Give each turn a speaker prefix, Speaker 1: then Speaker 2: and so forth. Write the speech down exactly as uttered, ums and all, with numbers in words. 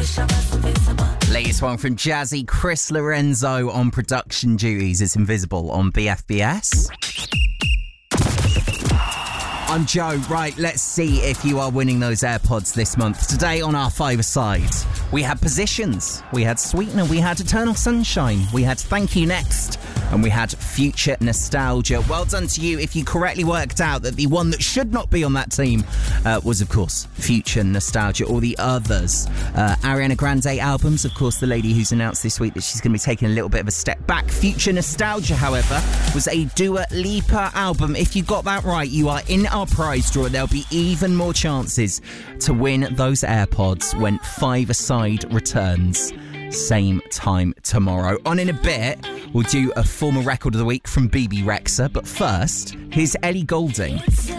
Speaker 1: Latest one from Jazzy, Chris Lorenzo on production duties. It's Invisible on B F B S. I'm Joe. Right, let's see if you are winning those AirPods this month. Today on our five-a-side, we had Positions, we had Sweetener, we had Eternal Sunshine, we had Thank You Next, and we had Future Nostalgia. Well done to you if you correctly worked out that the one that should not be on that team uh, was, of course, Future Nostalgia, or the others. Uh, Ariana Grande albums, of course, the lady who's announced this week that she's going to be taking a little bit of a step back. Future Nostalgia, however, was a Dua Lipa album. If you got that right, you are in our prize draw. There'll be even more chances to win those AirPods when Five-a-Side returns. Same time tomorrow. On in a bit, we'll do a former record of the week from B B Rexha. But first, here's Ellie Goulding.